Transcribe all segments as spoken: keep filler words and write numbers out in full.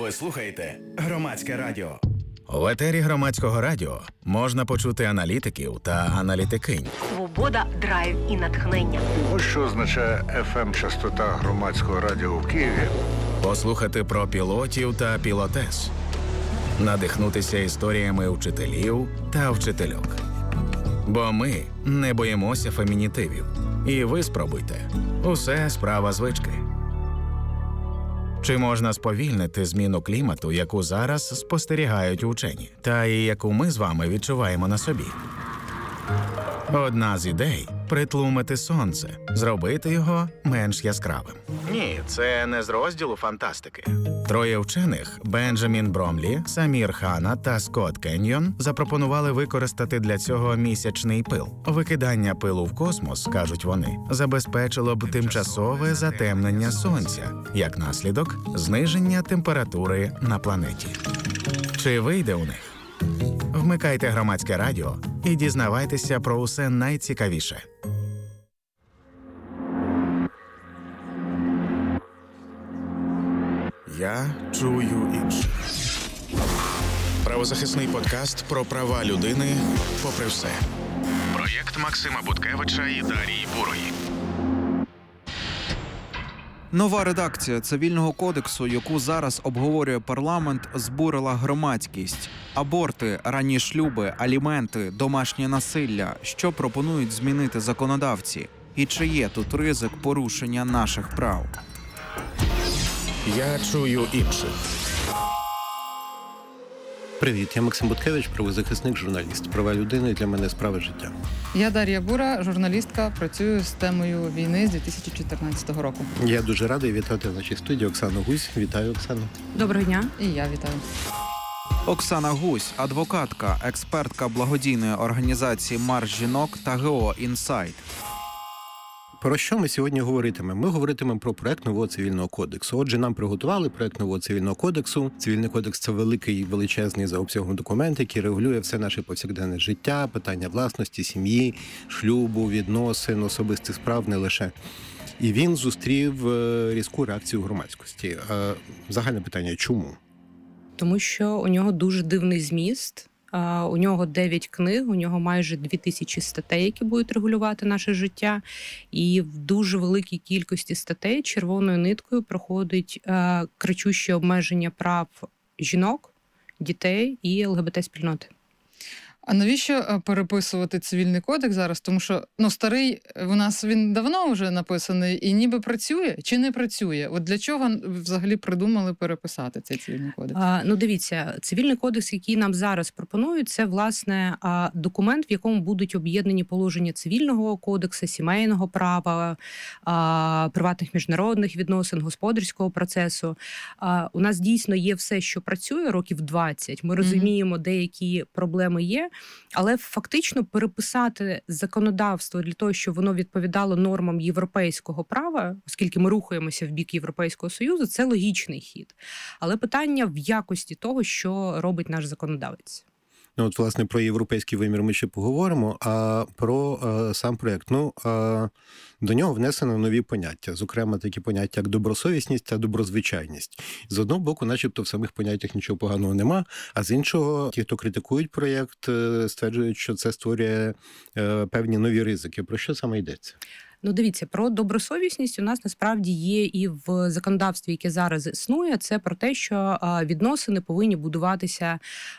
Ви слухаєте Громадське радіо. В етері Громадського радіо можна почути аналітиків та аналітикинь. Свобода, драйв і натхнення. Ось що означає еф ем-частота Громадського радіо в Києві. Послухати про пілотів та пілотес. Надихнутися історіями вчителів та вчительок. Бо ми не боїмося фемінітивів. І ви спробуйте. Усе справа звички. Чи можна сповільнити зміну клімату, яку зараз спостерігають учені, та і яку ми з вами відчуваємо на собі? Одна з ідей – притлумити сонце, зробити його менш яскравим. Ні, це не з розділу фантастики. Троє вчених – Бенджамін Бромлі, Самір Хана та Скотт Кеньйон – запропонували використати для цього місячний пил. Викидання пилу в космос, кажуть вони, забезпечило б тимчасове затемнення сонця, як наслідок – зниження температури на планеті. Чи вийде у них? Вмикайте Громадське радіо і дізнавайтеся про усе найцікавіше. Я чую інших. Правозахисний подкаст про права людини попри все. Проєкт Максима Буткевича і Дарії Бурої. Нова редакція Цивільного кодексу, яку зараз обговорює парламент, збурила громадськість. Аборти, ранні шлюби, аліменти, домашнє насилля. Що пропонують змінити законодавці? І чи є тут ризик порушення наших прав? Я чую інших. Привіт, я Максим Буткевич, правозахисник, журналіст. Права людини для мене справа життя. Я Дар'я Бура, журналістка, працюю з темою війни з дві тисячі чотирнадцятого року. Я дуже радий вітати в нашій студії Оксану Гусь. Вітаю, Оксано. Доброго дня. І я вітаю. Оксана Гусь – адвокатка, експертка благодійної організації «Марш жінок» та ГО «Інсайт». Про що ми сьогодні говоритимемо? Ми говоритимемо про проект нового цивільного кодексу. Отже, нам приготували проект нового цивільного кодексу. Цивільний кодекс – це великий, величезний за обсягом документ, який регулює все наше повсякденне життя, питання власності, сім'ї, шлюбу, відносин, особистих справ, не лише. І він зустрів різку реакцію громадськості. Загальне питання – чому? Тому що у нього дуже дивний зміст. У нього дев'ять книг, у нього майже дві тисячі статей, які будуть регулювати наше життя. І в дуже великій кількості статей червоною ниткою проходить кричуще обмеження прав жінок, дітей і ЛГБТ-спільноти. А навіщо переписувати цивільний кодекс зараз? Тому що ну старий у нас він давно вже написаний і ніби працює чи не працює? От для чого взагалі придумали переписати цей цивільний кодекс? А, ну дивіться, цивільний кодекс, який нам зараз пропонують, це власне документ, в якому будуть об'єднані положення цивільного кодексу, сімейного права, а, приватних міжнародних відносин, господарського процесу. А, у нас дійсно є все, що працює років двадцять. Ми розуміємо, mm-hmm. деякі проблеми є. Але фактично переписати законодавство для того, щоб воно відповідало нормам європейського права, оскільки ми рухаємося в бік Європейського Союзу, це логічний хід. Але питання в якості того, що робить наш законодавець. Ну, от, власне, про європейський вимір ми ще поговоримо, а про а, сам проєкт. Ну, а, до нього внесено нові поняття, зокрема, такі поняття, як добросовісність та доброзвичайність. З одного боку, начебто, в самих поняттях нічого поганого нема, а з іншого, ті, хто критикують проєкт, стверджують, що це створює е, певні нові ризики. Про що саме йдеться? Ну, дивіться, про добросовісність у нас насправді є і в законодавстві, яке зараз існує. Це про те, що відносини повинні будуватися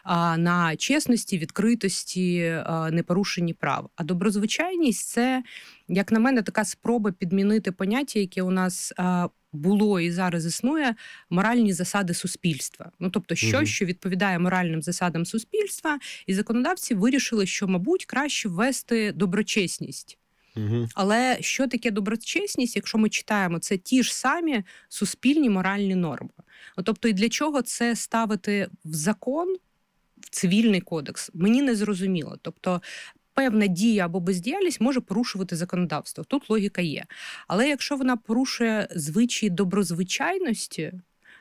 на чесності, відкритості, непорушенні прав. А доброзвичайність – це, як на мене, така спроба підмінити поняття, яке у нас було і зараз існує, моральні засади суспільства. Ну, тобто, щось, угу. що відповідає моральним засадам суспільства, і законодавці вирішили, що, мабуть, краще ввести доброчесність. Угу. Але що таке доброчесність, якщо ми читаємо, це ті ж самі суспільні моральні норми. Тобто, і для чого це ставити в закон, в цивільний кодекс, мені не зрозуміло. Тобто, певна дія або бездіяльність може порушувати законодавство. Тут логіка є. Але якщо вона порушує звичаї доброзвичайності,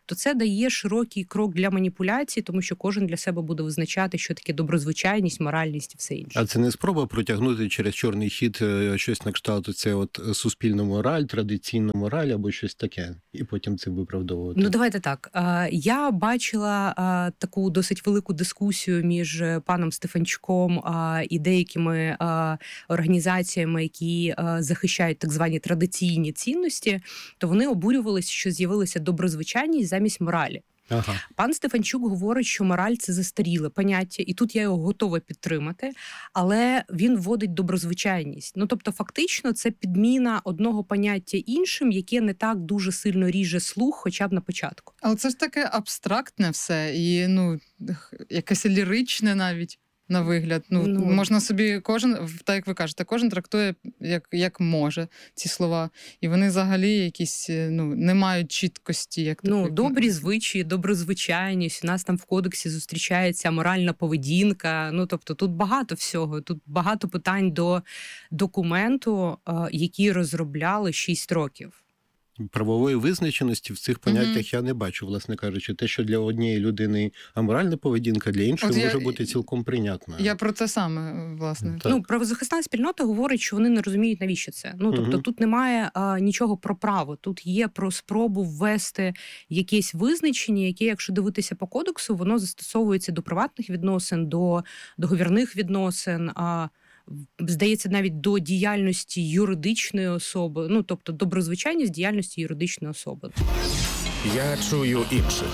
то це дає широкий крок для маніпуляцій, тому що кожен для себе буде визначати, що таке доброзвичайність, моральність і все інше. А це не спроба протягнути через чорний хід щось на кшталт, це от суспільна мораль, традиційна мораль або щось таке, і потім це виправдовувати? Ну, давайте так. Я бачила таку досить велику дискусію між паном Стефанчуком і деякими організаціями, які захищають так звані традиційні цінності, то вони обурювалися, що з'явилася доброзвичайність замість моралі. Ага. Пан Стефанчук говорить, що мораль – це застаріле поняття, і тут я його готова підтримати, але він вводить доброзвичайність. Ну, тобто, фактично, це підміна одного поняття іншим, яке не так дуже сильно ріже слух, хоча б на початку. Але це ж таке абстрактне все, і, ну, якесь ліричне навіть. На вигляд. Ну, ну, можна собі кожен, так як ви кажете, кожен трактує як, як може ці слова. І вони взагалі якісь, ну, не мають чіткості. Як ну, так, добрі звичаї, доброзвичайність. У нас там в кодексі зустрічається моральна поведінка. Ну, тобто тут багато всього. Тут багато питань до документу, який розробляли шість років. Правової визначеності в цих поняттях mm-hmm. я не бачу, власне кажучи. Те, що для однієї людини аморальна поведінка, для іншої От може я, бути цілком прийнятною. Я про це саме, власне. Так. Ну, правозахисна спільнота говорить, що вони не розуміють, навіщо це. Ну, тобто, mm-hmm. тут немає а, нічого про право. Тут є про спробу ввести якесь визначення, яке, якщо дивитися по кодексу, воно застосовується до приватних відносин, до договірних відносин, а здається, навіть до діяльності юридичної особи, ну, тобто доброзвичайність діяльності юридичної особи. Я чую інших.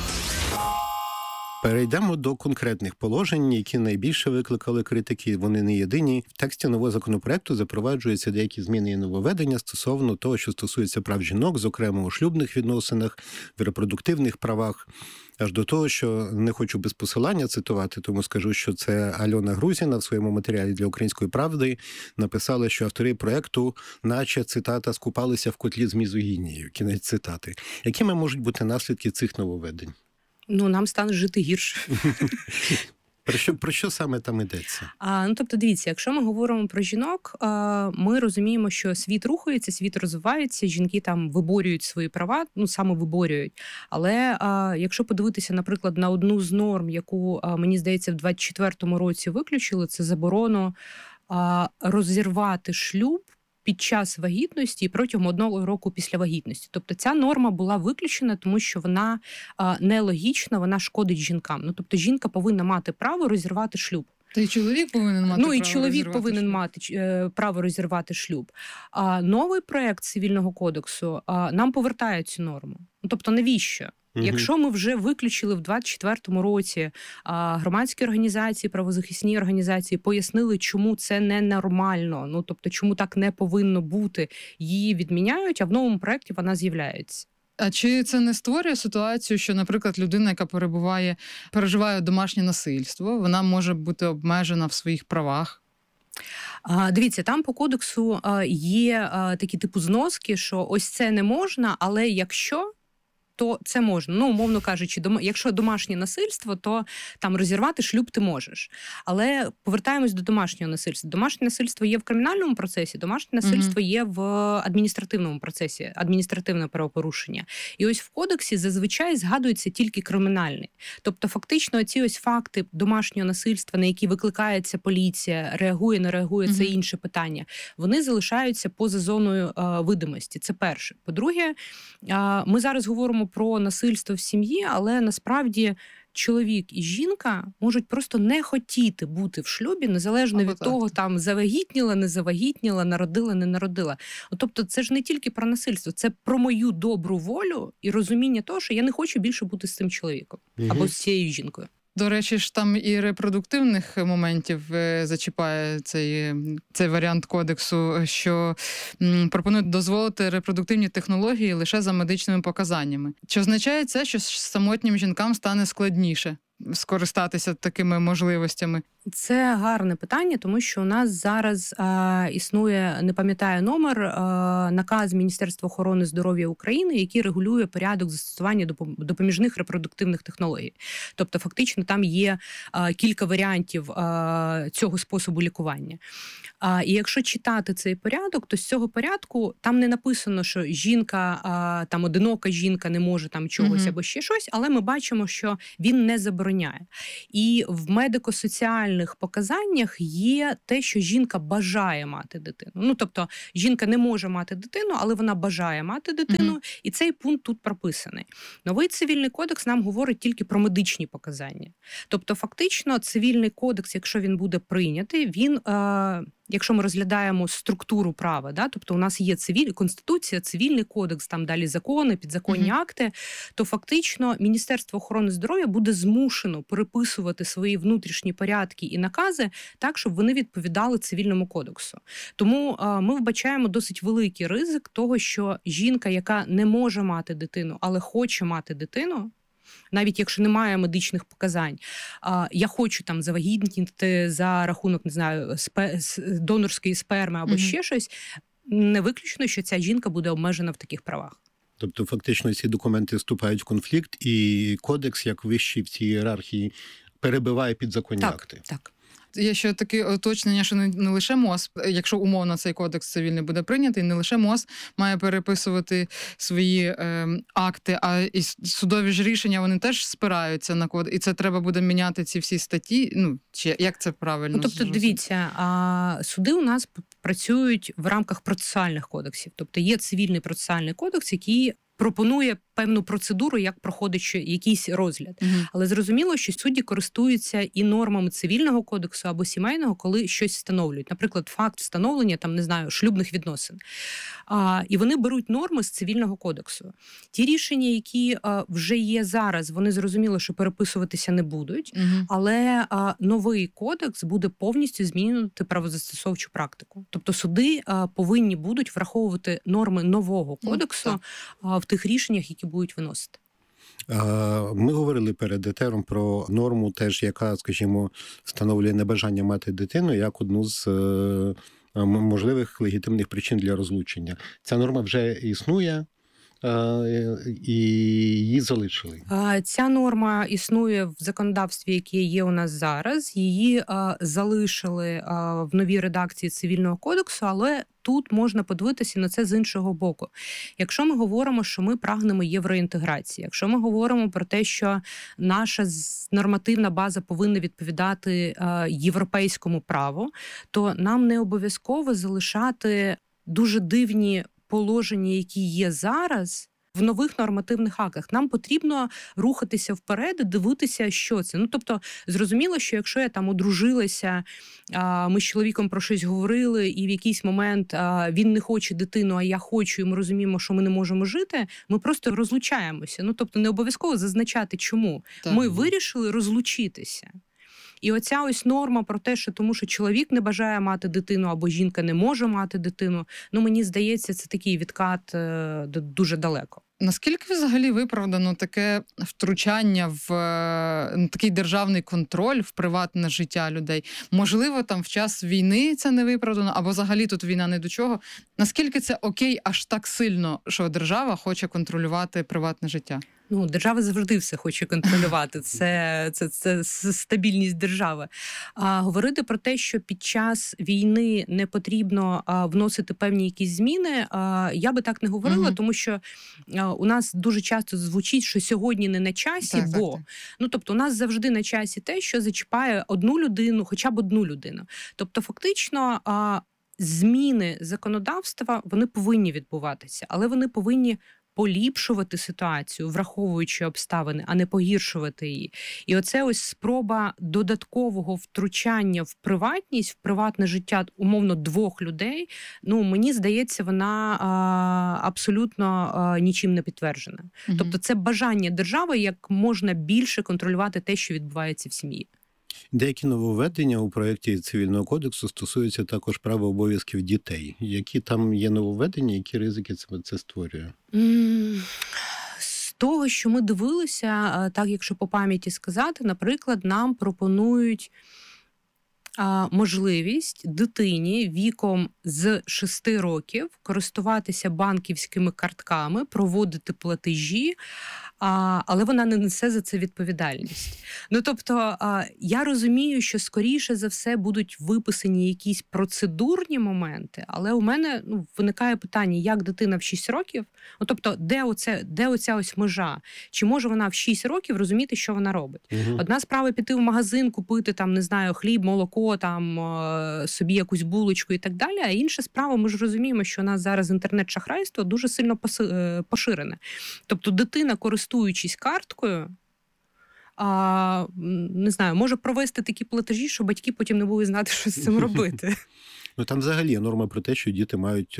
Перейдемо до конкретних положень, які найбільше викликали критики. Вони не єдині. В тексті нового законопроекту запроваджуються деякі зміни і нововведення стосовно того, що стосується прав жінок, зокрема у шлюбних відносинах, в репродуктивних правах. Аж до того, що не хочу без посилання цитувати, тому скажу, що це Альона Грузіна в своєму матеріалі для «Української правди» написала, що автори проекту, наче, цитата, скупалися в котлі з мізогінією. Кінець цитати. Якими можуть бути наслідки цих нововведень? Ну, нам стане жити гірше. Про що, про що саме там йдеться? А, ну, тобто, дивіться, якщо ми говоримо про жінок, а, ми розуміємо, що світ рухається, світ розвивається, жінки там виборюють свої права, ну, саме виборюють. Але а, якщо подивитися, наприклад, на одну з норм, яку, а, мені здається, в двадцять четвертому році виключили, це заборону а, розірвати шлюб під час вагітності і протягом одного року після вагітності. Тобто ця норма була виключена, тому що вона а, нелогічна, вона шкодить жінкам. Ну, тобто жінка повинна мати право розірвати шлюб. Та й чоловік повинен мати ну, право і чоловік повинен шлюб. мати е, право розірвати шлюб. А новий проект Цивільного кодексу а, нам повертає цю норму. Ну, тобто навіщо? Угу. Якщо ми вже виключили в двадцять четвертому році а, громадські організації, правозахисні організації пояснили, чому це ненормально, ну, тобто чому так не повинно бути, її відміняють, а в новому проекті вона з'являється. А чи це не створює ситуацію, що, наприклад, людина, яка перебуває, переживає домашнє насильство, вона може бути обмежена в своїх правах? А, дивіться, там по кодексу а, є а, такі типу зноски, що ось це не можна, але якщо... то це можна. Ну, умовно кажучи, дома... якщо домашнє насильство, то там розірвати шлюб ти можеш. Але повертаємось до домашнього насильства. Домашнє насильство є в кримінальному процесі, домашнє насильство mm-hmm. є в адміністративному процесі, адміністративне правопорушення. І ось в кодексі зазвичай згадується тільки кримінальний. Тобто фактично ці ось факти домашнього насильства, на які викликається поліція, реагує, не реагує, mm-hmm. це інше питання. Вони залишаються поза зоною а, видимості. Це перше. По-друге, а, ми зараз говоримо про насильство в сім'ї, але насправді чоловік і жінка можуть просто не хотіти бути в шлюбі, незалежно Або від так. того, там завагітніла, не завагітніла, народила, не народила. Тобто це ж не тільки про насильство, це про мою добру волю і розуміння того, що я не хочу більше бути з цим чоловіком угу. або з цією жінкою. До речі, ж там і репродуктивних моментів зачіпає цей, цей варіант кодексу, що м, пропонують дозволити репродуктивні технології лише за медичними показаннями. Чи означає це, що самотнім жінкам стане складніше скористатися такими можливостями? Це гарне питання, тому що у нас зараз а, існує, не пам'ятаю номер, а, наказ Міністерства охорони здоров'я України, який регулює порядок застосування допом- допоміжних репродуктивних технологій. Тобто, фактично, там є а, кілька варіантів а, цього способу лікування. А, і якщо читати цей порядок, то з цього порядку там не написано, що жінка, а, там одинока жінка не може там чогось Мгм. або ще щось, але ми бачимо, що він не забороняє. І в медико-соціальних показаннях є те, що жінка бажає мати дитину. Ну, тобто, жінка не може мати дитину, але вона бажає мати дитину, Мгм. і цей пункт тут прописаний. Новий цивільний кодекс нам говорить тільки про медичні показання. Тобто, фактично, цивільний кодекс, якщо він буде прийнятий, він, е, якщо ми розглядаємо структуру права, да, тобто у нас є цивіль, конституція, цивільний кодекс, там далі закони, підзаконні Мгм. акти, то фактично Міністерство охорони здоров'я буде змушено переписувати свої внутрішні порядки і накази так, щоб вони відповідали цивільному кодексу. Тому е, ми вбачаємо досить великий ризик того, що жінка, яка не може мати дитину, але хоче мати дитину, навіть якщо немає медичних показань, а, я хочу там завагітніти за рахунок, не знаю, спе, с- донорської сперми або Мгм. ще щось, не виключно, що ця жінка буде обмежена в таких правах. Тобто, фактично, ці документи вступають в конфлікт, і кодекс, як вищий в цій ієрархії, перебиває підзаконні Так, акти. так. Є ще таке уточнення, що не, не лише МОЗ, якщо умовно цей кодекс цивільний буде прийнятий, не лише МОЗ має переписувати свої е, акти, а і с- судові ж рішення вони теж спираються на код, і це треба буде міняти ці всі статті. Ну чи як це правильно? Ну, тобто, зрозуміти? дивіться, а, суди у нас п- працюють в рамках процесуальних кодексів. Тобто є цивільний процесуальний кодекс, який пропонує певну процедуру, як проходить ще якийсь розгляд. Мгм. Але зрозуміло, що судді користуються і нормами цивільного кодексу або сімейного, коли щось встановлюють. Наприклад, факт встановлення там, не знаю, шлюбних відносин. А, і вони беруть норми з цивільного кодексу. Ті рішення, які а, вже є зараз, вони зрозуміло, що переписуватися не будуть. Мгм. Але а, новий кодекс буде повністю змінювати правозастосовчу практику. Тобто суди а, повинні будуть враховувати норми нового Ну, кодексу так. а, в тих рішеннях, які будуть виносити. А, Ми говорили перед етером про норму, теж яка, скажімо, встановлює небажання мати дитину як одну з е, м- можливих легітимних причин для розлучення. Ця норма вже існує, е, і її залишили. А, Ця норма існує в законодавстві, яке є у нас зараз. Її а, залишили а, в новій редакції цивільного кодексу, але тут можна подивитися на це з іншого боку. Якщо ми говоримо, що ми прагнемо євроінтеграції, якщо ми говоримо про те, що наша з- нормативна база повинна відповідати а, європейському праву, то нам не обов'язково залишати дуже дивні положення, які є зараз, в нових нормативних актах. Нам потрібно рухатися вперед і дивитися, що це. Ну, тобто, зрозуміло, що якщо я там одружилася, а, ми з чоловіком про щось говорили, і в якийсь момент а, він не хоче дитину, а я хочу, і ми розуміємо, що ми не можемо жити, ми просто розлучаємося. Ну, тобто, не обов'язково зазначати, чому. Так. Ми вирішили розлучитися. І оця ось норма про те, що тому що чоловік не бажає мати дитину або жінка не може мати дитину, ну мені здається, це такий відкат е, д- дуже далеко. Наскільки взагалі виправдано таке втручання в е, ну, такий державний контроль в приватне життя людей? Можливо, там в час війни це не виправдано, або взагалі тут війна не до чого. Наскільки це окей аж так сильно, що держава хоче контролювати приватне життя? Ну, держава завжди все хоче контролювати. Це, це, це с- стабільність держави. А говорити про те, що під час війни не потрібно а, вносити певні якісь зміни, а, я би так не говорила, Мгм. тому що а, у нас дуже часто звучить, що сьогодні не на часі, Так, так, бо так. ну тобто у нас завжди на часі те, що зачіпає одну людину, хоча б одну людину. Тобто, фактично. А, Зміни законодавства вони повинні відбуватися, але вони повинні поліпшувати ситуацію, враховуючи обставини, а не погіршувати її. І оце ось спроба додаткового втручання в приватність, в приватне життя умовно двох людей. Ну мені здається, вона а, абсолютно а, нічим не підтверджена. Мгм. Тобто, це бажання держави як можна більше контролювати те, що відбувається в сім'ї. Деякі нововведення у проєкті цивільного кодексу стосуються також права обов'язків дітей. Які там є нововведення, які ризики це, це створює? М, З того, що ми дивилися, так якщо по пам'яті сказати, наприклад, нам пропонують можливість дитині віком з шести років користуватися банківськими картками, проводити платежі, а, але вона не несе за це відповідальність. Ну, тобто, а, я розумію, що скоріше за все будуть виписані якісь процедурні моменти, але у мене ну, виникає питання, як дитина в шість років, ну, тобто, де, оце, де оця ось межа? Чи може вона в шість років розуміти, що вона робить? Угу. Одна справа піти в магазин, купити там, не знаю, хліб, молоко, там, собі якусь булочку і так далі, а інша справа, ми ж розуміємо, що у нас зараз інтернет-шахрайство дуже сильно поширене. Тобто, дитина, користуючись карткою, а, не знаю, може провести такі платежі, що батьки потім не будуть знати, що з цим робити. Ну, там взагалі є норма про те, що діти мають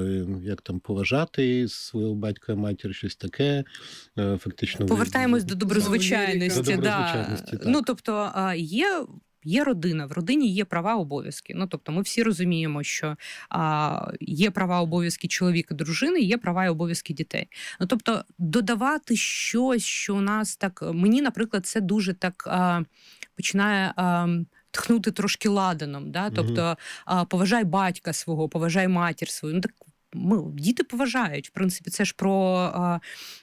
як там поважати свого батька, матір, щось таке. Фактично повертаємось до доброзвичайності. До доброзвичайності, да. Ну, тобто, є Є родина, в родині є права, обов'язки. Ну, тобто ми всі розуміємо, що а, є права, обов'язки чоловіка, дружини, є права і обов'язки дітей. Ну, тобто додавати щось, що у нас так... Мені, наприклад, це дуже так а, починає... А, тхнути трошки ладаном, да? Тобто угу. а, поважай батька свого, поважай матір свою. Ну, так ми, діти поважають, в принципі, це ж про, а,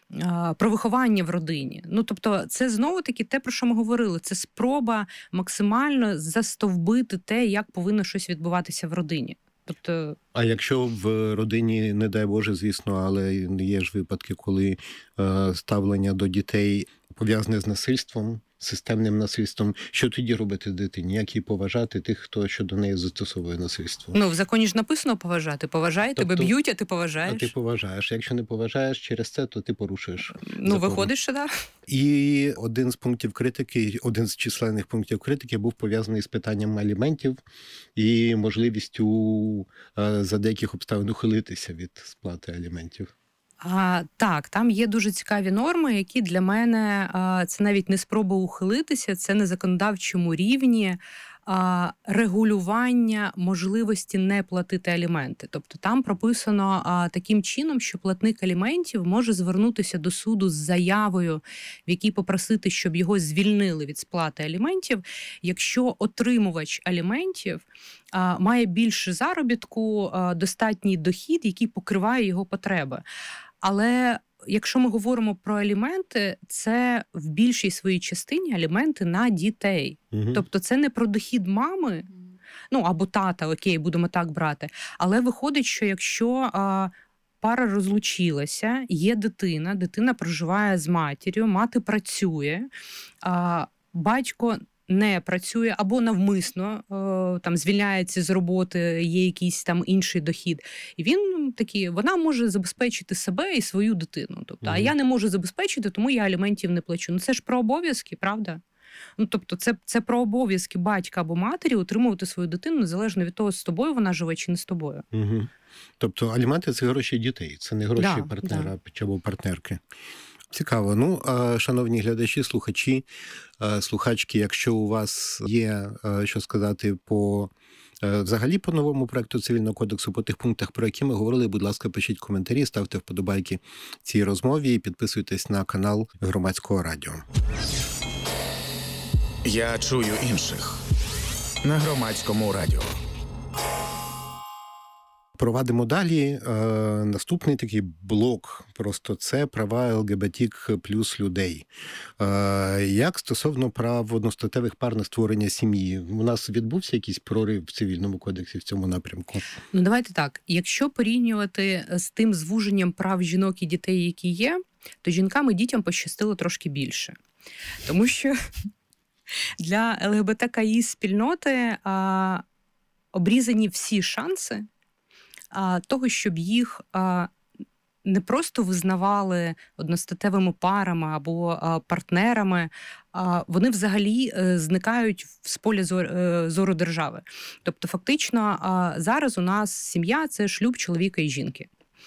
а, про виховання в родині. Ну, тобто, це знову-таки те, про що ми говорили. Це спроба максимально застовбити те, як повинно щось відбуватися в родині. Тобто... А якщо в родині, не дай Боже, звісно, але є ж випадки, коли е, ставлення до дітей пов'язане з насильством, системним насильством, що тоді робити дитині? Як її поважати тих, хто щодо неї застосовує насильство? Ну, в законі ж написано поважати. Поважай, тобто, тебе б'ють, а ти поважаєш. А ти поважаєш. Якщо не поважаєш через це, то ти порушуєш Ну, закон. Виходить, що так. Да. І один з пунктів критики, один з численних пунктів критики був пов'язаний з питанням аліментів і можливістю за деяких обставин ухилитися від сплати аліментів. А, так, там є дуже цікаві норми, які для мене а, це навіть не спроба ухилитися, це на законодавчому рівні а, регулювання можливості не платити аліменти. Тобто там прописано а, таким чином, що платник аліментів може звернутися до суду з заявою, в якій попросити, щоб його звільнили від сплати аліментів, якщо отримувач аліментів а, має більше заробітку, а, достатній дохід, який покриває його потреби. Але якщо ми говоримо про аліменти, це в більшій своїй частині аліменти на дітей. Угу. Тобто це не про дохід мами, ну або тата, окей, будемо так брати. Але виходить, що якщо а, пара розлучилася, є дитина, дитина проживає з матір'ю, мати працює, а, батько не працює або навмисно о, там звільняється з роботи, є якийсь там інший дохід. І він такий, вона може забезпечити себе і свою дитину. Тобто, mm-hmm. а я не можу забезпечити, тому я аліментів не плачу. Ну це ж про обов'язки, правда? Ну, тобто це, це про обов'язки батька або матері утримувати свою дитину, незалежно від того, з тобою вона живе чи не з тобою. Угу. Тобто аліменти – це гроші дітей, це не гроші да, партнера да. або партнерки. Цікаво. Ну, шановні глядачі, слухачі, слухачки, якщо у вас є що сказати по взагалі по новому проекту Цивільного кодексу, по тих пунктах, про які ми говорили, будь ласка, пишіть коментарі, ставте вподобайки цій розмові і підписуйтесь на канал Громадського радіо. Я чую інших на Громадському радіо. Провадимо далі. Е, наступний такий блок, просто це права ЛГБТ плюс людей. Е, як стосовно прав одностатевих пар на створення сім'ї? У нас відбувся якийсь прорив в Цивільному кодексі в цьому напрямку? Ну, давайте так. Якщо порівнювати з тим звуженням прав жінок і дітей, які є, то жінкам і дітям пощастило трошки більше. Тому що для ЛГБТКІ спільноти а, обрізані всі шанси а, того, щоб їх а, не просто визнавали одностатевими парами або а, партнерами, а вони взагалі а, зникають з поля зору, зору держави. Тобто фактично а, зараз у нас сім'я – це шлюб чоловіка і жінки.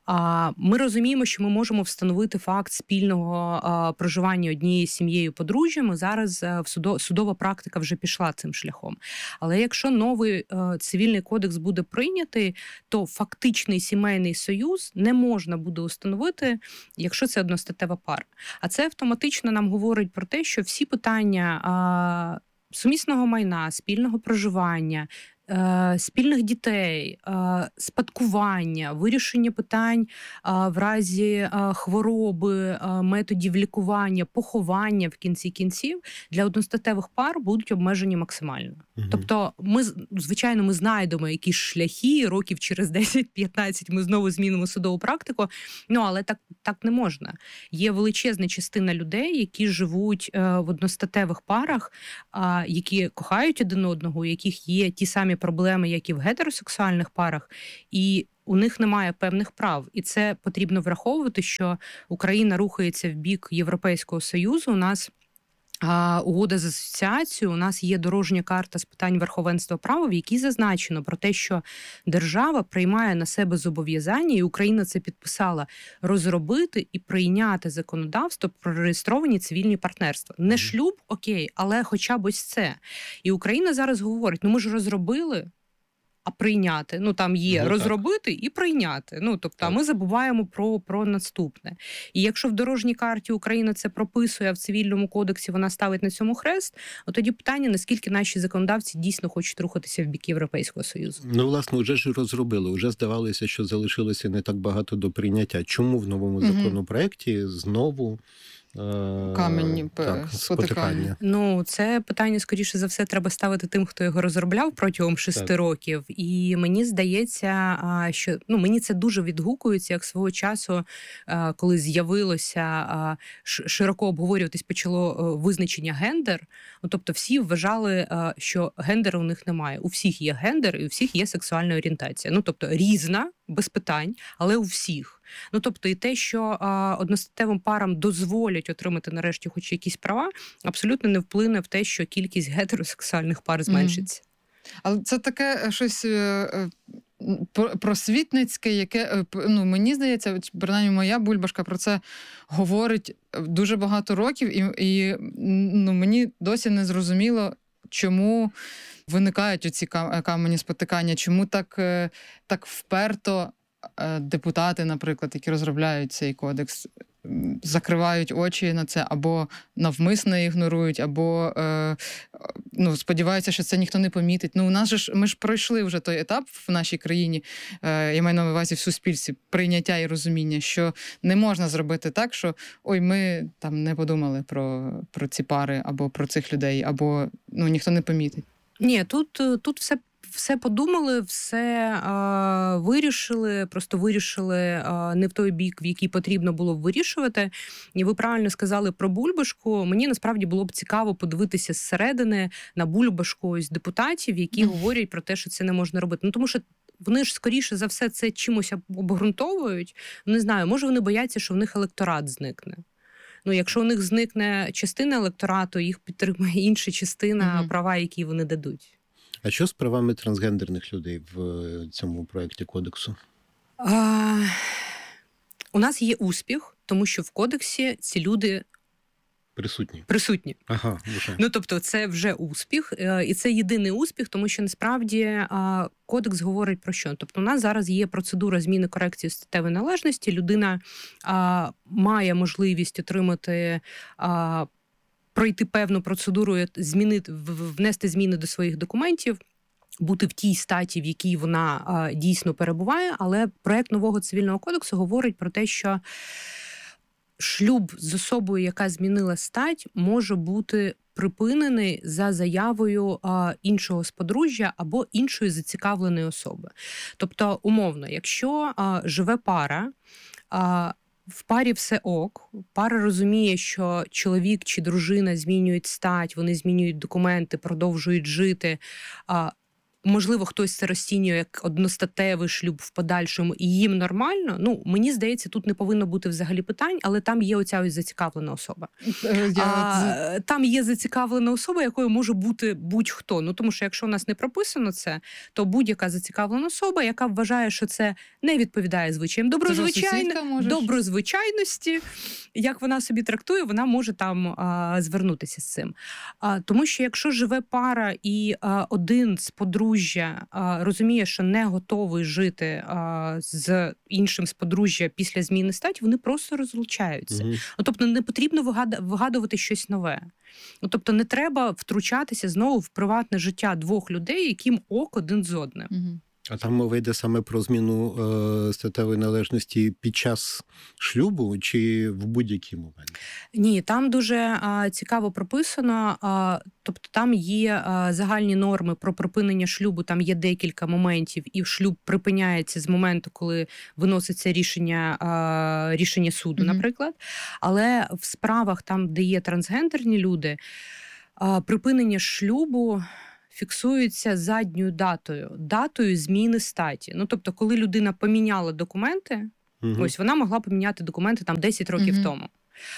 А ми розуміємо, що ми можемо встановити факт спільного а, проживання однією сім'єю подружжями. Зараз а, в судо, судова практика вже пішла цим шляхом. Але якщо новий а, цивільний кодекс буде прийнятий, то фактичний сімейний союз не можна буде установити, якщо це одностатева пара. А це автоматично нам говорить про те, що всі питання а, сумісного майна, спільного проживання, спільних дітей, спадкування, вирішення питань в разі хвороби, методів лікування, поховання в кінці кінців для одностатевих пар будуть обмежені максимально. Угу. Тобто ми, звичайно, ми знайдемо якісь шляхи, років через десять-п'ятнадцять ми знову змінимо судову практику, ну, але так, так не можна. Є величезна частина людей, які живуть в одностатевих парах, які кохають один одного, у яких є ті самі проблеми, як і в гетеросексуальних парах, і у них немає певних прав. І це потрібно враховувати, що Україна рухається в бік Європейського Союзу. У нас а, угода з асоціацією, у нас є дорожня карта з питань верховенства права, в якій зазначено про те, що держава приймає на себе зобов'язання, і Україна це підписала, розробити і прийняти законодавство про реєстровані цивільні партнерства. Не шлюб, окей, але хоча б ось це. І Україна зараз говорить, ну ми ж розробили, а прийняти. Ну, там є ну, розробити і прийняти. Ну, тобто, а ми забуваємо про, про наступне. І якщо в дорожній карті Україна це прописує, а в цивільному кодексі вона ставить на цьому хрест, от тоді питання, наскільки наші законодавці дійсно хочуть рухатися в бік Європейського Союзу. Ну, власне, вже ж розробили. Вже здавалося, що залишилося не так багато до прийняття. Чому в новому угу. законопроекті знову камені так, спотикання? Ну, це питання, скоріше за все, треба ставити тим, хто його розробляв протягом шести так. років. І мені здається, що ну, мені це дуже відгукується, як свого часу, коли з'явилося, широко обговорюватись почало визначення гендер. Ну, тобто всі вважали, що гендеру у них немає. У всіх є гендер і у всіх є сексуальна орієнтація. Ну, тобто різна, без питань, але у всіх. Ну, тобто і те, що а, одностатевим парам дозволять отримати нарешті хоч якісь права, абсолютно не вплине в те, що кількість гетеросексуальних пар зменшиться. Mm. Але це таке щось е, просвітницьке, яке, ну, мені здається, принаймні моя бульбашка про це говорить дуже багато років, і, і ну, мені досі не зрозуміло, чому виникають оці камені спотикання, чому так, так вперто депутати, наприклад, які розробляють цей кодекс, закривають очі на це, або навмисно ігнорують, або е, ну, сподіваються, що це ніхто не помітить. Ну, у нас же ж, ми ж пройшли вже той етап в нашій країні, е, я маю на увазі в суспільстві, прийняття і розуміння, що не можна зробити так, що ой, ми там не подумали про, про ці пари, або про цих людей, або ну, ніхто не помітить. Ні, тут, тут все Все подумали, все а, вирішили, просто вирішили а, не в той бік, в який потрібно було б вирішувати. І ви правильно сказали про бульбашку. Мені насправді було б цікаво подивитися зсередини на бульбашку ось депутатів, які mm. говорять про те, що це не можна робити. Ну, тому що вони ж, скоріше за все, це чимось обґрунтовують. Не знаю, може вони бояться, що в них електорат зникне. Ну, якщо у них зникне частина електорату, їх підтримує інша частина mm. права, які вони дадуть. А що з правами трансгендерних людей в цьому проєкті кодексу? А, у нас є успіх, тому що в кодексі ці люди присутні. Присутні. Ага, вже. Ну, тобто це вже успіх, і це єдиний успіх, тому що насправді кодекс говорить про що? Тобто у нас зараз є процедура зміни корекції статевої належності, людина а, має можливість отримати а, пройти певну процедуру, змінити, внести зміни до своїх документів, бути в тій статі, в якій вона а, дійсно перебуває, але проект нового цивільного кодексу говорить про те, що шлюб з особою, яка змінила стать, може бути припинений за заявою а, іншого з подружжя або іншої зацікавленої особи. Тобто, умовно, якщо а, живе пара, а, в парі все ок, пара розуміє, що чоловік чи дружина змінюють стать, вони змінюють документи, продовжують жити, а, можливо, хтось це розцінює як одностатевий шлюб в подальшому, і їм нормально. Ну, мені здається, тут не повинно бути взагалі питань, але там є оця ось зацікавлена особа. Я... А, там є зацікавлена особа, якою може бути будь-хто. Ну, тому що якщо у нас не прописано це, то будь-яка зацікавлена особа, яка вважає, що це не відповідає звичаям доброзвичайно, доброзвичайності, як вона собі трактує, вона може там а, звернутися з цим. А, тому що якщо живе пара і а, один з подружжя а, розуміє, що не готовий жити а, з іншим з подружжя після зміни статі, вони просто розлучаються. Угу. Ну, тобто не потрібно вигадувати щось нове. Ну, тобто не треба втручатися знову в приватне життя двох людей, яким ок один з одним. Угу. А там мова йде саме про зміну е, статевої належності під час шлюбу чи в будь-який момент? Ні, там дуже а, цікаво прописано. А, тобто там є а, загальні норми про припинення шлюбу, там є декілька моментів, і шлюб припиняється з моменту, коли виноситься рішення, а, рішення суду, mm-hmm. наприклад. Але в справах, там, де є трансгендерні люди, а, припинення шлюбу фіксується задньою датою, датою зміни статі. Ну, тобто, коли людина поміняла документи, угу. ось вона могла поміняти документи там десять років угу. тому.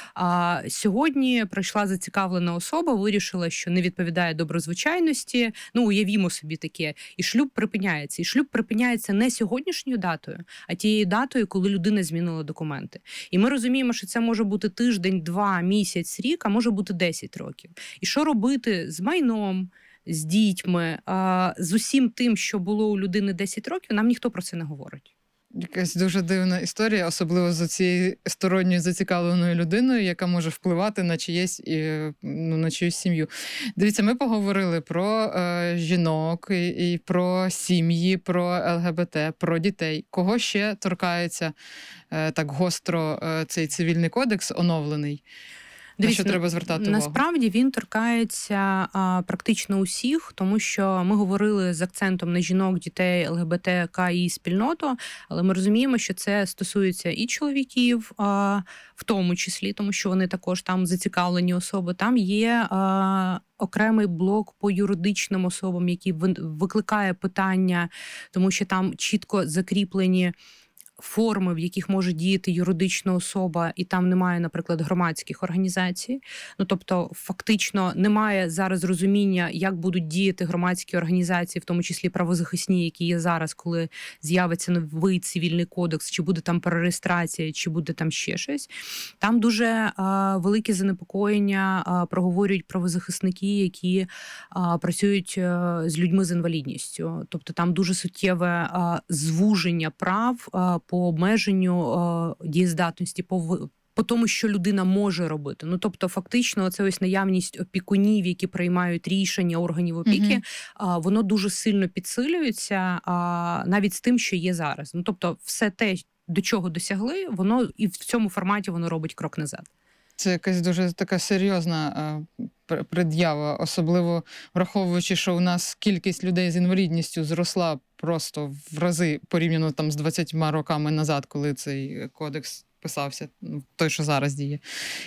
А сьогодні прийшла зацікавлена особа, вирішила, що не відповідає доброзвичайності. Ну, уявімо собі таке. І шлюб припиняється. І шлюб припиняється не сьогоднішньою датою, а тією датою, коли людина змінила документи. І ми розуміємо, що це може бути тиждень, два, місяць, рік, а може бути десять років. І що робити з майном, з дітьми, з усім тим, що було у людини десять років, нам ніхто про це не говорить. Якась дуже дивна історія, особливо з цією сторонньою зацікавленою людиною, яка може впливати на чиєсь, ну, на чиюсь сім'ю. Дивіться, ми поговорили про е, жінок і, і про сім'ї, про ЛГБТ, про дітей. Кого ще торкається е, так гостро е, цей цивільний кодекс оновлений? Дивіться, на що треба звертати увагу? Насправді він торкається а, практично усіх, тому що ми говорили з акцентом на жінок, дітей, ЛГБТ, КІ спільноту, але ми розуміємо, що це стосується і чоловіків, а, в тому числі, тому що вони також там зацікавлені особи. Там є а, окремий блок по юридичним особам, який викликає питання, тому що там чітко закріплені форми, в яких може діяти юридична особа, і там немає, наприклад, громадських організацій. Ну, тобто, фактично, немає зараз розуміння, як будуть діяти громадські організації, в тому числі правозахисні, які є зараз, коли з'явиться новий цивільний кодекс, чи буде там перереєстрація, чи буде там ще щось. Там дуже а, велике занепокоєння а, проговорюють правозахисники, які а, працюють а, з людьми з інвалідністю. Тобто, там дуже суттєве а, звуження прав а, по обмеженню е, дієздатності, по, по тому, що людина може робити. Ну, тобто, фактично, це ось наявність опікунів, які приймають рішення органів опіки, mm-hmm. е, воно дуже сильно підсилюється е, навіть з тим, що є зараз. Ну, тобто, все те, до чого досягли, воно і в цьому форматі воно робить крок назад. Це якась дуже така серйозна е, пред'ява, особливо враховуючи, що у нас кількість людей з інвалідністю зросла просто в рази порівняно там з двадцятьма роками назад, коли цей кодекс писався, той, що зараз діє.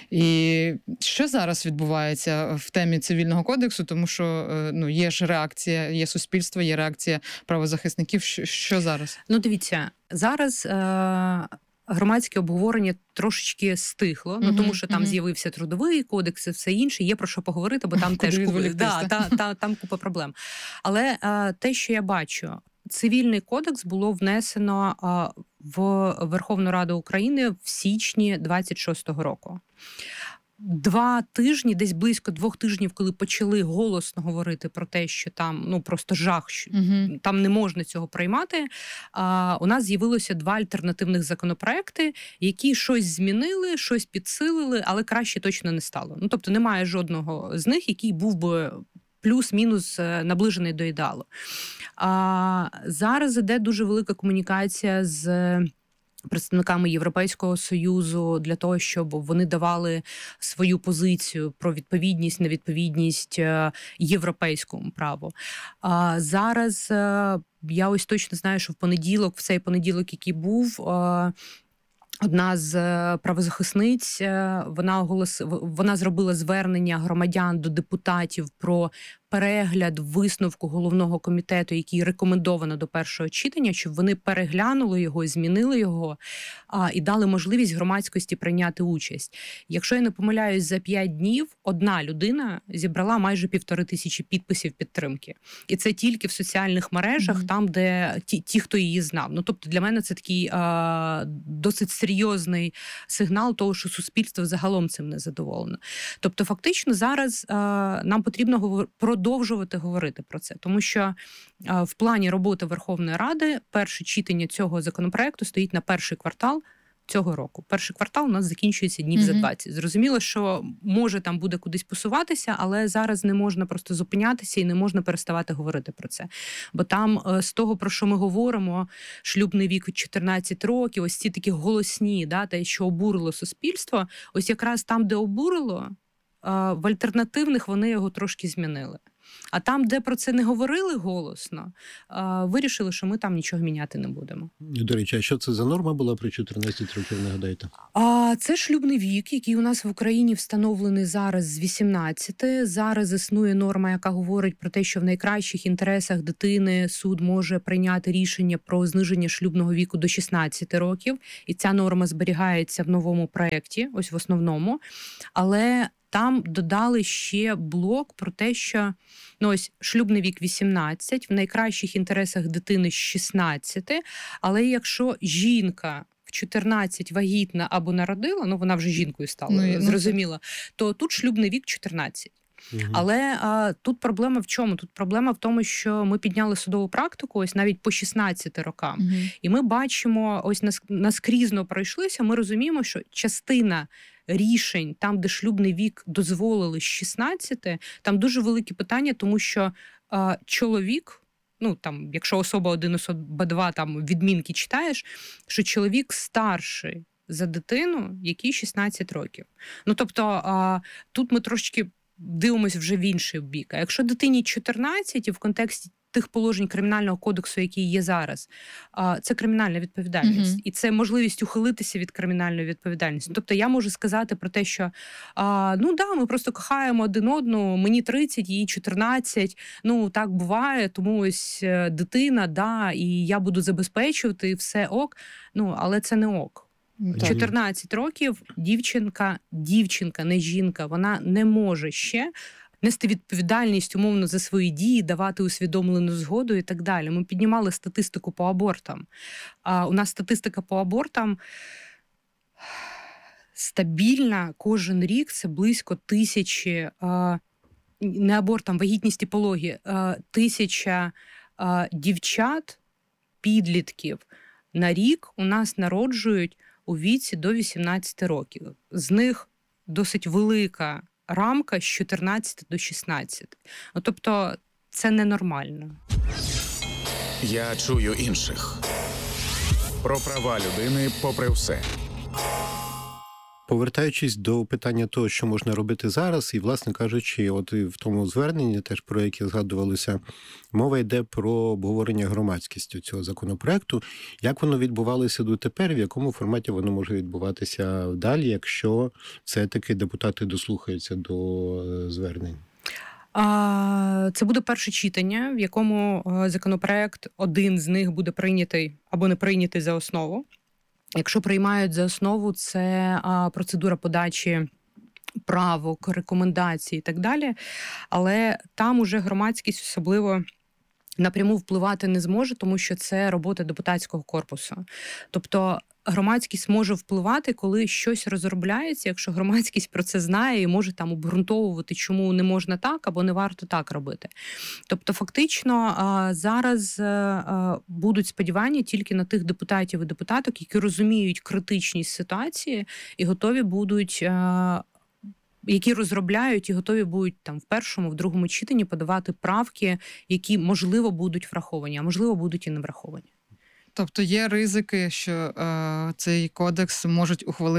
І що зараз відбувається в темі цивільного кодексу? Тому що ну, є ж реакція, є суспільство, є реакція правозахисників. Що, що зараз? Ну, дивіться, зараз е- громадське обговорення трошечки стихло, mm-hmm, ну тому що там mm-hmm. з'явився трудовий кодекс і все інше, є про що поговорити, бо там теж купа, да, та, та, там купа проблем. Але е, те, що я бачу, цивільний кодекс було внесено е, в Верховну Раду України в січні двадцять шостого року. Два тижні, десь близько двох тижнів, коли почали голосно говорити про те, що там ну просто жах, що uh-huh. там не можна цього приймати, а, у нас з'явилося два альтернативних законопроекти, які щось змінили, щось підсилили, але краще точно не стало. Ну, тобто немає жодного з них, який був би плюс-мінус наближений до ідеалу. А, зараз іде дуже велика комунікація з представниками Європейського Союзу для того, щоб вони давали свою позицію про відповідність, невідповідність європейському праву. А зараз я ось точно знаю, що в понеділок, в цей понеділок, який був, Одна з правозахисниць, вона оголос... вона зробила звернення громадян до депутатів про перегляд висновку головного комітету, який рекомендовано до першого читання, щоб вони переглянули його і змінили його, а, і дали можливість громадськості прийняти участь. Якщо я не помиляюсь, за п'ять днів одна людина зібрала майже півтори тисячі підписів підтримки. І це тільки в соціальних мережах, mm-hmm. там, де ті, ті, хто її знав. Ну, тобто для мене це такий а, досить серйозний сигнал того, що суспільство загалом цим не задоволено. Тобто фактично зараз а, нам потрібно говорити про продовжувати говорити про це, тому що а, в плані роботи Верховної Ради перше читання цього законопроекту стоїть на перший квартал цього року. Перший квартал у нас закінчується днів mm-hmm. за двадцять. Зрозуміло, що може там буде кудись посуватися, але зараз не можна просто зупинятися і не можна переставати говорити про це. Бо там з того, про що ми говоримо, шлюбний вік від чотирнадцять років, ось ці такі голосні, да, те, що обурило суспільство, ось якраз там, де обурило, в альтернативних вони його трошки змінили. А там, де про це не говорили голосно, вирішили, що ми там нічого міняти не будемо. До речі, а що це за норма була при чотирнадцять років, нагадайте? А це шлюбний вік, який у нас в Україні встановлений зараз з вісімнадцяти. Зараз існує норма, яка говорить про те, що в найкращих інтересах дитини суд може прийняти рішення про зниження шлюбного віку до шістнадцяти років. І ця норма зберігається в новому проєкті, ось в основному. Але там додали ще блок про те, що ну, ось шлюбний вік вісімнадцять, в найкращих інтересах дитини шістнадцяти, але якщо жінка в чотирнадцять вагітна або народила, ну вона вже жінкою стала, ну, зрозуміло, то тут шлюбний вік чотирнадцять. Угу. Але а, тут проблема в чому? Тут проблема в тому, що ми підняли судову практику ось навіть по шістнадцяти рокам. Угу. І ми бачимо, ось нас, наскрізно пройшлися, ми розуміємо, що частина рішень, там, де шлюбний вік дозволили з шістнадцяти, там дуже великі питання, тому що а, чоловік, ну там, якщо особа один, особа два, там відмінки читаєш, що чоловік старший за дитину, якій шістнадцять років. Ну тобто а, тут ми трошки дивимось вже в інший бік. А якщо дитині чотирнадцять, і в контексті тих положень Кримінального кодексу, які є зараз, це кримінальна відповідальність. Mm-hmm. І це можливість ухилитися від кримінальної відповідальності. Тобто я можу сказати про те, що ну да, ми просто кохаємо один одну, мені тридцять, їй чотирнадцять, ну так буває, тому ось дитина, да, і я буду забезпечувати, і все ок, ну але це не ок. чотирнадцять років дівчинка, дівчинка, не жінка, вона не може ще нести відповідальність умовно за свої дії, давати усвідомлену згоду і так далі. Ми піднімали статистику по абортам. А у нас статистика по абортам стабільна кожен рік, це близько тисячі, не абортам, вагітність і пологи, тисяча дівчат, підлітків на рік у нас народжують у віці до вісімнадцяти років. З них досить велика рамка з чотирнадцяти до шістнадцяти. Ну, тобто це ненормально. Я чую інших. Про права людини попри все. Повертаючись до питання того, що можна робити зараз, і, власне кажучи, от і в тому зверненні, теж про яке згадувалося, мова йде про обговорення громадськістю цього законопроекту. Як воно відбувалося дотепер, в якому форматі воно може відбуватися далі, якщо все-таки депутати дослухаються до звернень? Це буде перше читання, в якому законопроект, один з них буде прийнятий або не прийнятий за основу. Якщо приймають за основу, це а, процедура подачі правок, рекомендацій і так далі. Але там уже громадськість особливо напряму впливати не зможе, тому що це робота депутатського корпусу. Тобто громадськість може впливати, коли щось розробляється, якщо громадськість про це знає і може там обґрунтовувати, чому не можна так або не варто так робити. Тобто фактично зараз будуть сподівання тільки на тих депутатів і депутаток, які розуміють критичність ситуації і готові будуть, які розробляють і готові будуть там в першому, в другому читанні подавати правки, які можливо будуть враховані, а можливо будуть і не враховані. Тобто є ризики, що е, цей кодекс можуть ухвалити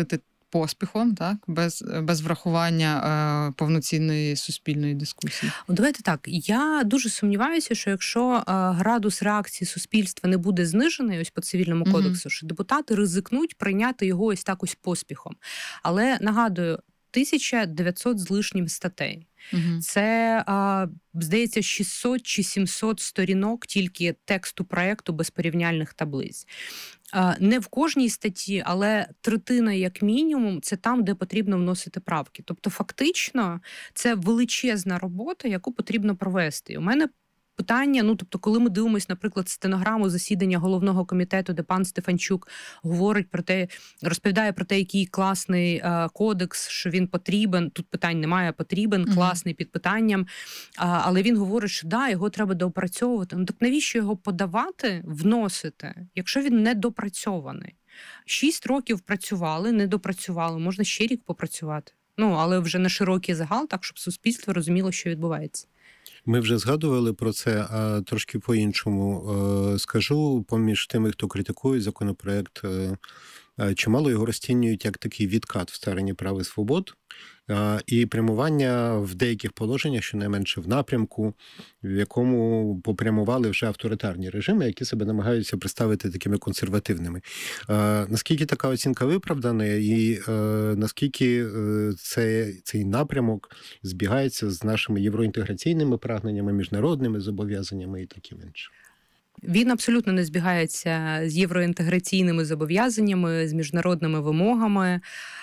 поспіхом, так, без, без врахування е, повноцінної суспільної дискусії? Давайте так. Я дуже сумніваюся, що якщо е, градус реакції суспільства не буде знижений ось по цивільному Мгм. кодексу, що депутати ризикнуть прийняти його ось так ось поспіхом. Але нагадую, тисяча дев'ятсот з лишнім статей. Угу. Це, а, здається, шістсот чи сімсот сторінок тільки тексту проекту без порівняльних таблиць. А, не в кожній статті, але третина, як мінімум, це там, де потрібно вносити правки. Тобто, фактично, це величезна робота, яку потрібно провести. У мене питання, ну, тобто, коли ми дивимося, наприклад, стенограму засідання головного комітету, де пан Стефанчук говорить про те, розповідає про те, який класний е, кодекс, що він потрібен, тут питань немає, потрібен, Мгм. класний під питанням, а, але він говорить, що да, його треба доопрацьовувати. Ну, так навіщо його подавати, вносити, якщо він не допрацьований? Шість років працювали, не допрацювали, можна ще рік попрацювати. Ну, але вже на широкий загал, так, щоб суспільство розуміло, що відбувається. Ми вже згадували про це, а трошки по-іншому е, скажу. Поміж тими, хто критикує законопроект, е, е, чимало його розцінюють як такий відкат в стороні прав і свобод е, і прямування в деяких положеннях, щонайменше в напрямку, в якому попрямували вже авторитарні режими, які себе намагаються представити такими консервативними. Е, наскільки така оцінка виправдана і е, наскільки е, це, цей напрямок збігається з нашими євроінтеграційними прагненнями, міжнародними зобов'язаннями і таким іншим? Він абсолютно не збігається з євроінтеграційними зобов'язаннями, з міжнародними вимогами.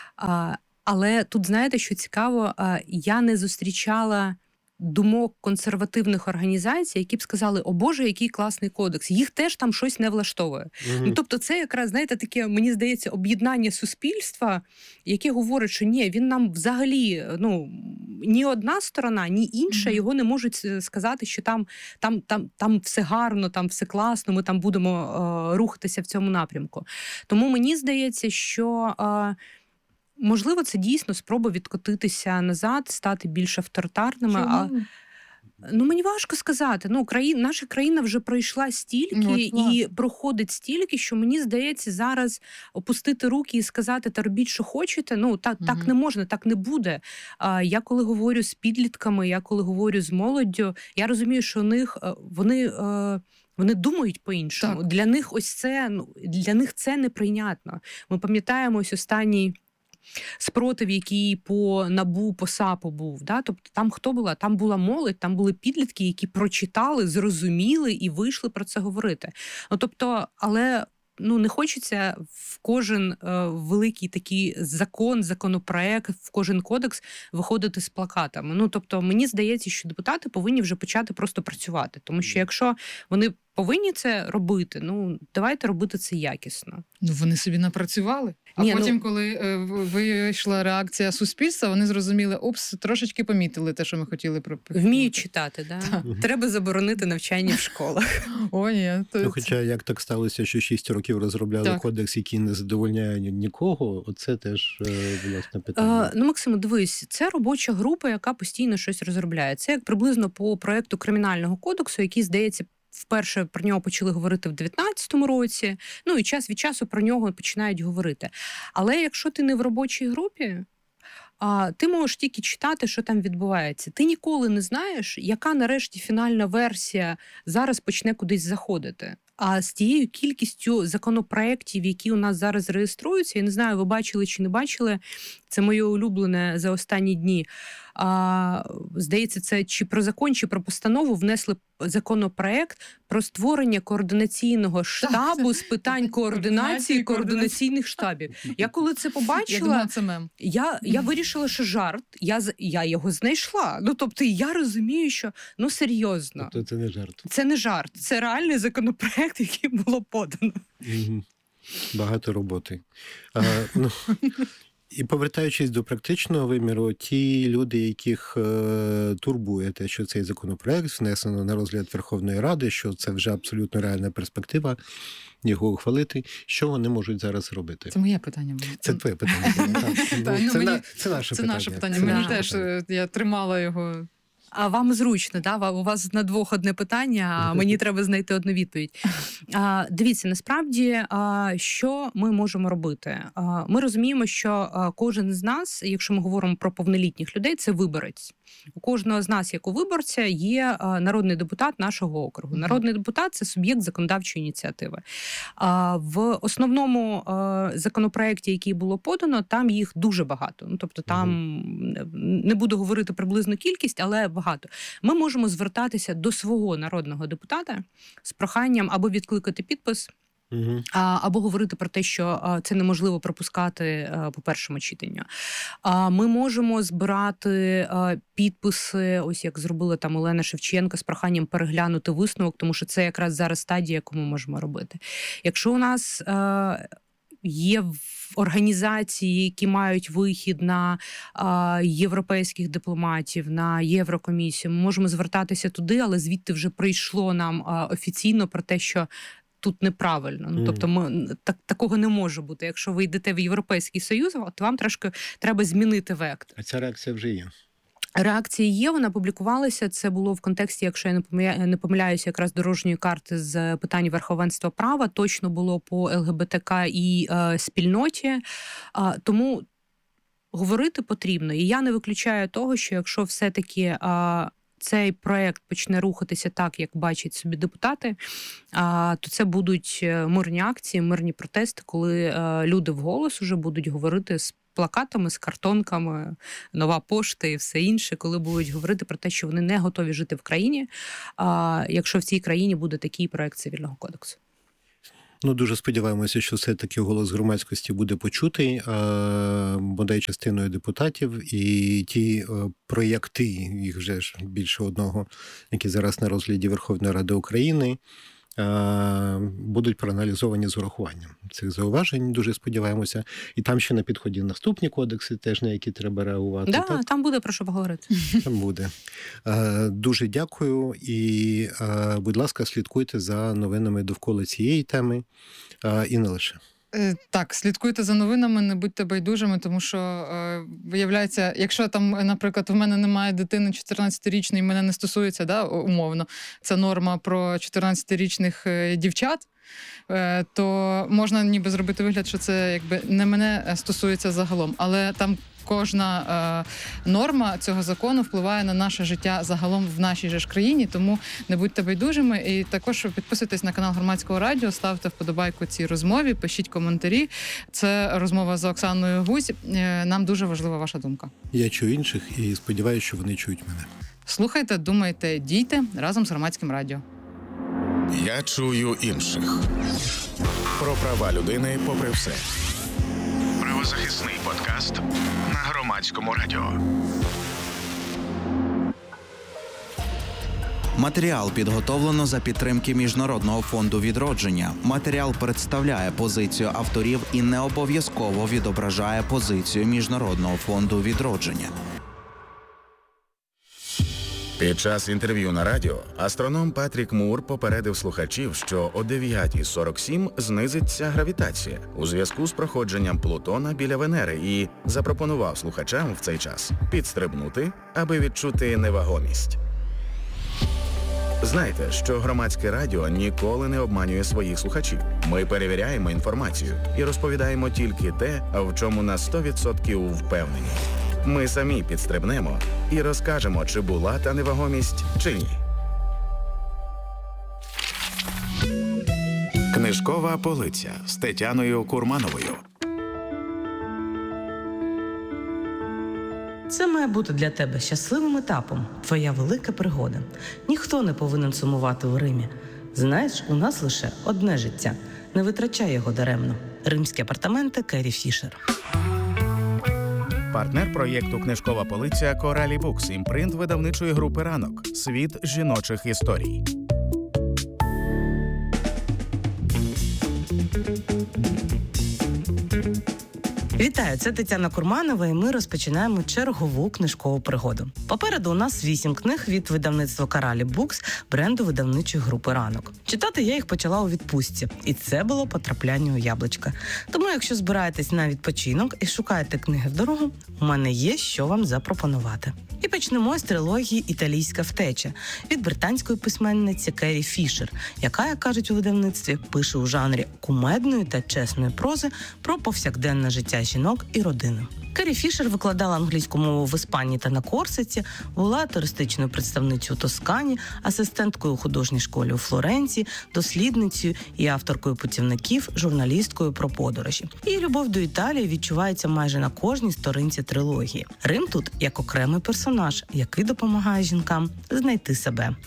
А, Але тут, знаєте, що цікаво, а, я не зустрічала думок консервативних організацій, які б сказали, о Боже, який класний кодекс. Їх теж там щось не влаштовує. Ну, тобто це якраз, знаєте, таке, мені здається, об'єднання суспільства, яке говорить, що ні, він нам взагалі, ну, ні одна сторона, ні інша Мгм. його не можуть сказати, що там, там, там, там все гарно, там все класно, ми там будемо е, рухатися в цьому напрямку. Тому мені здається, що е, можливо, це дійсно спроба відкотитися назад, стати більш авторитарними. А, Чому? ну, мені важко сказати. Ну, країна, наша країна вже пройшла стільки Ну, от, і власне. проходить стільки, що мені здається, зараз опустити руки і сказати, та робіть, що хочете, ну, так, так Мгм. не можна, так не буде. А, я коли говорю з підлітками, я коли говорю з молоддю, я розумію, що у них, е, вони... е, Вони думають по-іншому. Так. Для них ось це, ну, для них це неприйнятно. Ми пам'ятаємо ось останній спротив, який по НАБУ, по САПу був. Да? Тобто там хто була? Там була молодь, там були підлітки, які прочитали, зрозуміли і вийшли про це говорити. Ну, тобто, але ну, не хочеться в кожен е, великий такий закон, законопроект, в кожен кодекс виходити з плакатами. Ну, тобто, мені здається, що депутати повинні вже почати просто працювати. Тому що якщо вони повинні це робити, ну, давайте робити це якісно. Ну, вони собі напрацювали. А Ні, ну- потім, коли е, в- вийшла реакція суспільства, вони зрозуміли, опс, трошечки помітили те, що ми хотіли пропихнути. Вміють читати, да? Треба заборонити навчання в школах. О, ні. То, Ну, хоча як так сталося, що шість років розробляли Так. кодекс, який не задовольняє ні- нікого, оце теж, е, власне, питання. Е, ну, Максиме, дивись, це робоча група, яка постійно щось розробляє. Це як приблизно по проекту Кримінального кодексу, який, здається, вперше про нього почали говорити в дев'ятнадцятому році, ну і час від часу про нього починають говорити. Але якщо ти не в робочій групі, а, ти можеш тільки читати, що там відбувається. Ти ніколи не знаєш, яка нарешті фінальна версія зараз почне кудись заходити. А з тією кількістю законопроєктів, які у нас зараз реєструються, я не знаю, ви бачили чи не бачили, це моє улюблене за останні дні. А, здається, це чи про закон, чи про постанову внесли законопроект про створення координаційного штабу з питань координації координаційних штабів. Я коли це я побачила, думала, це мем. я, я вирішила, що жарт, я, з- я його знайшла. Ну, тобто, я розумію, що, ну, серйозно, Тобто це не жарт. це не жарт, це реальний законопроект, який було подано. Мгм. Багато роботи. А, ну, і повертаючись до практичного виміру, ті люди, яких е, турбує те, що цей законопроект внесено на розгляд Верховної Ради, що це вже абсолютно реальна перспектива його ухвалити, що вони можуть зараз робити? Це моє питання було. Це твоє питання. було, так. Ну, Так, ну, це, мені- на- це наше Це питання. наше питання. Це Мені наше теж питання. е, я тримала його. А вам зручно, да? У вас на двох одне питання, а мені треба знайти одну відповідь. А, дивіться, насправді, а, що ми можемо робити? А, ми розуміємо, що а, кожен з нас, якщо ми говоримо про повнолітніх людей, це виборець. У кожного з нас, як у виборця, є а, народний депутат нашого округу. Народний депутат – це суб'єкт законодавчої ініціативи. А, в основному а, законопроекті, який було подано, там їх дуже багато. Ну, тобто там, mm-hmm. не буду говорити приблизну кількість, але багато. Ми можемо звертатися до свого народного депутата з проханням або відкликати підпис, Угу. або говорити про те, що це неможливо пропускати по першому читанню. Ми можемо збирати підписи, ось як зробила там Олена Шевченко, з проханням переглянути висновок, тому що це якраз зараз стадія, яку ми можемо робити. Якщо у нас є організації, які мають вихід на а, європейських дипломатів, на Єврокомісію, ми можемо звертатися туди, але звідти вже прийшло нам а, офіційно про те, що тут неправильно. Ну, тобто ми, так, такого не може бути. Якщо ви йдете в Європейський Союз, то вам трошки треба змінити вектор. А ця реакція вже є? Реакції є, вона публікувалася. Це було в контексті, якщо я не помиляюся, якраз дорожньої карти з питань верховенства права. Точно було по ЛГБТК і е, спільноті. Е, тому говорити потрібно. І я не виключаю того, що якщо все-таки е, цей проект почне рухатися так, як бачать собі депутати, е, то це будуть мирні акції, мирні протести, коли е, люди вголос уже будуть говорити з плакатами, з картонками, нова пошта і все інше, коли будуть говорити про те, що вони не готові жити в країні, а якщо в цій країні буде такий проект Цивільного кодексу. Ну, дуже сподіваємося, що все-таки голос громадськості буде почутий, бодай частиною депутатів, і ті проєкти, їх вже ж більше одного, які зараз на розгляді Верховної Ради України, будуть проаналізовані з урахуванням цих зауважень, дуже сподіваємося. І там ще на підході наступні кодекси, теж на які треба реагувати. Да, так, там буде про що поговорити. Там буде. Дуже дякую і, будь ласка, слідкуйте за новинами довкола цієї теми і не лише. Так, слідкуйте за новинами, не будьте байдужими, тому що, е, виявляється, якщо там, наприклад, в мене немає дитини чотирнадцятирічної, мене не стосується, да, умовно, ця норма про чотирнадцятирічних дівчат, е, то можна ніби зробити вигляд, що це якби не мене стосується загалом. Але там кожна е, норма цього закону впливає на наше життя загалом в нашій же ж країні, тому не будьте байдужими. І також підписуйтесь на канал Громадського радіо, ставте вподобайку цій розмові, пишіть коментарі. Це розмова з Оксаною Гузь. Е, нам дуже важлива ваша думка. Я чую інших і сподіваюся, що вони чують мене. Слухайте, думайте, дійте разом з Громадським радіо. Я чую інших. Про права людини попри все. Правозахисний подкаст на Громадському радіо. Матеріал підготовлено за підтримки Міжнародного фонду відродження. Матеріал представляє позицію авторів і не обов'язково відображає позицію Міжнародного фонду відродження. Під час інтерв'ю на радіо астроном Патрік Мур попередив слухачів, що о дев'ята сорок сім знизиться гравітація у зв'язку з проходженням Плутона біля Венери і запропонував слухачам в цей час підстрибнути, аби відчути невагомість. Знайте, що Громадське радіо ніколи не обманює своїх слухачів. Ми перевіряємо інформацію і розповідаємо тільки те, в чому на сто відсотків впевнені. Ми самі підстрибнемо і розкажемо, чи була та невагомість, чи ні. Книжкова полиця з Тетяною Курмановою. Це має бути для тебе щасливим етапом, твоя велика пригода. Ніхто не повинен сумувати у Римі. Знаєш, у нас лише одне життя. Не витрачай його даремно. Римські апартаменти Керрі Фішер. Партнер проєкту «Книжкова полиця» Коралі Букс, імпринт видавничої групи «Ранок». Світ жіночих історій. Вітаю, це Тетяна Курманова, і ми розпочинаємо чергову книжкову пригоду. Попереду у нас вісім книг від видавництва Каралі Букс, бренду видавничої групи «Ранок». Читати я їх почала у відпустці, і це було потрапляння у яблучка. Тому, якщо збираєтесь на відпочинок і шукаєте книги в дорогу, у мене є що вам запропонувати. І почнемо з трилогії «Італійська втеча» від британської письменниці Керрі Фішер, яка, як кажуть у видавництві, пише у жанрі кумедної та чесної прози про повсякденне життя жінок і родини. Керрі Фішер викладала англійську мову в Іспанії та на Корсиці, була туристичною представницею у Тоскані, асистенткою у художній школі у Флоренції, дослідницею і авторкою путівників, журналісткою про подорожі. Її любов до Італії відчувається майже на кожній сторінці трилогії. Рим тут як окремий персонаж, який допомагає жінкам знайти себе.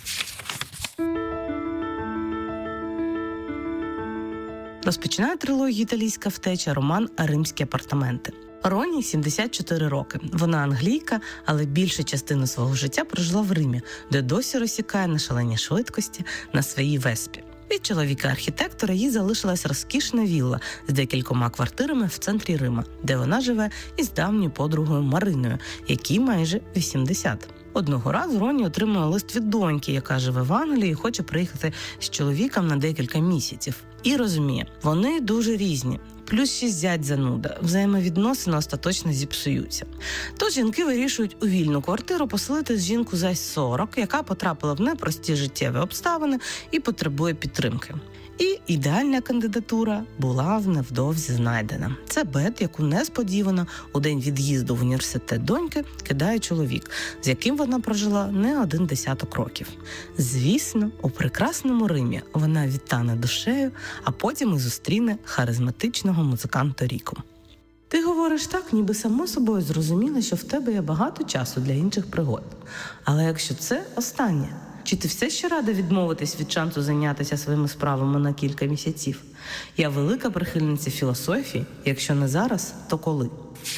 Розпочинає трилогію «Італійська втеча» роман «Римські апартаменти». Роні сімдесят чотири роки. Вона англійка, але більшу частину свого життя прожила в Римі, де досі розсікає на шаленій швидкості на своїй веспі. Від чоловіка-архітектора їй залишилась розкішна вілла з декількома квартирами в центрі Рима, де вона живе із давньою подругою Мариною, якій майже вісімдесят. Одного разу Роні отримує лист від доньки, яка живе в Англії і хоче приїхати з чоловіком на декілька місяців. І розуміє, вони дуже різні. Плюс ще зять зануда, взаємовідносини остаточно зіпсуються. Тож жінки вирішують у вільну квартиру поселити жінку за сорок, яка потрапила в непрості життєві обставини і потребує підтримки. І ідеальна кандидатура була невдовзі знайдена. Це Бет, яку несподівано у день від'їзду в університет доньки кидає чоловік, з яким вона прожила не один десяток років. Звісно, у прекрасному Римі вона відтане душею, а потім і зустріне харизматичного музиканта Ріко. Ти говориш так, ніби само собою зрозуміло, що в тебе є багато часу для інших пригод. Але якщо це останнє, чи ти все ще рада відмовитись від шансу зайнятися своїми справами на кілька місяців? Я велика прихильниця філософії, якщо не зараз, то коли?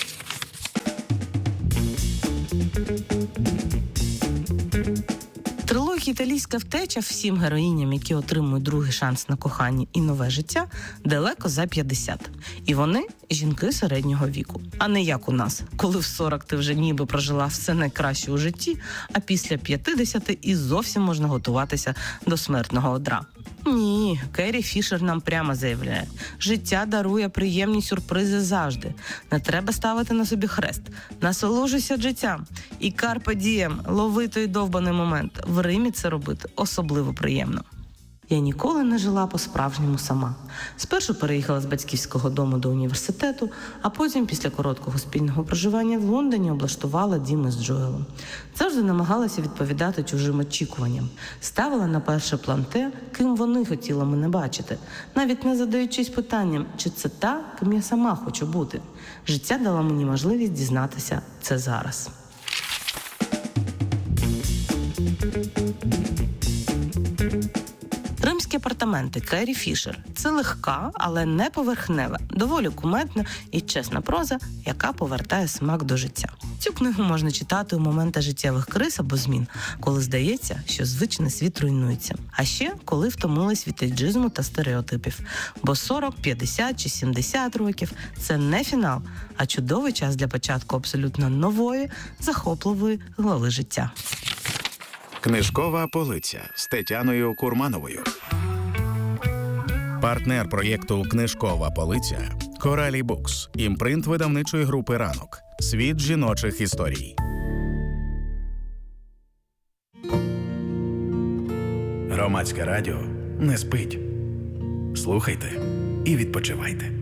Трилогія «Італійська втеча» всім героїням, які отримують другий шанс на кохання і нове життя, далеко за п'ятдесят. І вони – жінки середнього віку. А не як у нас, коли в сорок ти вже ніби прожила все найкраще у житті, а після п'ятдесят і зовсім можна готуватися до смертного одра. Ні, Керрі Фішер нам прямо заявляє. Життя дарує приємні сюрпризи завжди. Не треба ставити на собі хрест. Насолоджуйся життям. І карпе дієм, лови той довбаний момент. В Римі це робити особливо приємно. Я ніколи не жила по-справжньому сама. Спершу переїхала з батьківського дому до університету, а потім, після короткого спільного проживання в Лондоні, облаштувала дім із Джоелом. Завжди намагалася відповідати чужим очікуванням. Ставила на перший план те, ким вони хотіли мене бачити, навіть не задаючись питанням, чи це та, ким я сама хочу бути. Життя дало мені можливість дізнатися це зараз. «Римські апартаменти» Керрі Фішер – це легка, але не поверхнева, доволі кумедна і чесна проза, яка повертає смак до життя. Цю книгу можна читати у моменти життєвих криз або змін, коли здається, що звичний світ руйнується. А ще, коли втомились від ейджизму та стереотипів. Бо сорок, п'ятдесят чи сімдесят років – це не фінал, а чудовий час для початку абсолютно нової, захопливої глави життя. Книжкова полиця з Тетяною Курмановою. Партнер проєкту «Книжкова полиця» – Каралі Букс, імпринт видавничої групи «Ранок». Світ жіночих історій. Громадське радіо не спить. Слухайте і відпочивайте.